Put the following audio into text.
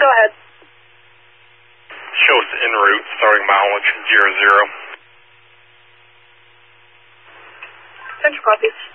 go ahead. Shows en route, starting mileage 00. Central copies.